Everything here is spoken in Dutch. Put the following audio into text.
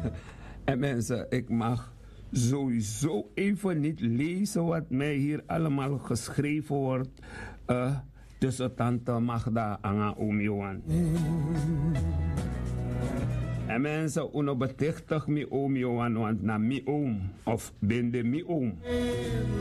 En mensen, ik mag sowieso even niet lezen wat mij hier allemaal geschreven wordt. Tussen tante Magda en oom Johan. En mensen, uno betichtig mi oom Johan, want na mi oom, of bende mi oom.